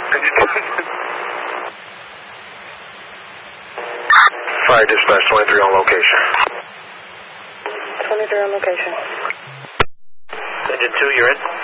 Fire dispatch 23 on location. 23 on location. Engine 2, you're in?